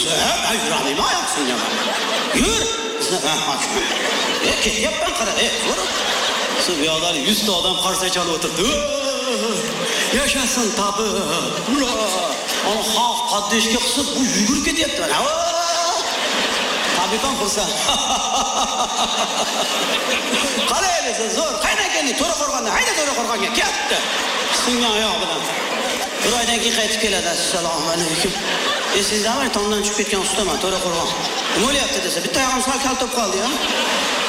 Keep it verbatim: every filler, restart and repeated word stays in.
desa, "Ben yuramayman, oyoq singan." Yur. E, ketyapman qara, e, zo'r. Shu yo'llar yuz ta odam qarsa chalib o'tirdi. Yashasin tabi. Ura! Ana xalq qaddishga qisib bu yugurib ketyapti. Tabiqon qilsa. Qalay desa, zo'r. Qaydan keldi? To'raqo'rg'ondan. Hayda To'raqo'rg'onga ketdi. Singan oyoq bilan. Bir oydan keyin qaytib keladi. Assalomu alaykum. Esizdami, tomdan tushib ketgan ustaman, To'raqo'rg'on. Nima bo'lyapti desa, bitta oyog'im sal kaltib qoldi-ya.